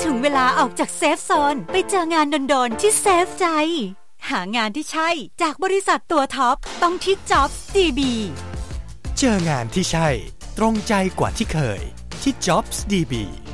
ถึงเวลาออกจากเซฟโซนไปเจองานโดนๆที่เซฟใจหางานที่ใช่จากบริษัทตัวท็อปต้องที่ Jobs DB เจองานที่ใช่ตรงใจกว่าที่เคยที่ Jobs DB